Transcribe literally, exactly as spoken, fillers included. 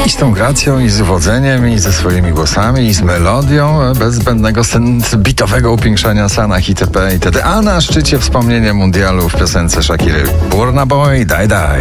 I z tą gracją, i z wodzeniem, i ze swoimi głosami, i z melodią bez zbędnego bitowego upiększania Sanach itp. itd. A na szczycie wspomnienie mundialu w piosence Shakiry Burna Boy, daj daj.